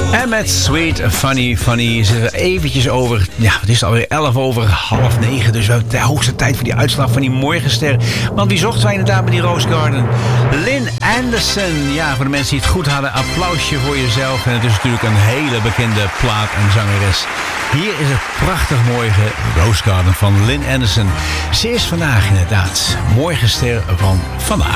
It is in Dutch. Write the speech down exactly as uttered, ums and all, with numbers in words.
En met Sweet Funny Funny is er eventjes over, ja, het is alweer elf over half negen. Dus we hebben de hoogste tijd voor die uitslag van die morgenster. Want wie zochten wij inderdaad bij die Rose Garden? Lynn Anderson. Ja, voor de mensen die het goed hadden, applausje voor jezelf. En het is natuurlijk een hele bekende plaat en zangeres. Hier is het prachtig mooie Rose Garden van Lynn Anderson. Ze is vandaag inderdaad morgenster van vandaag.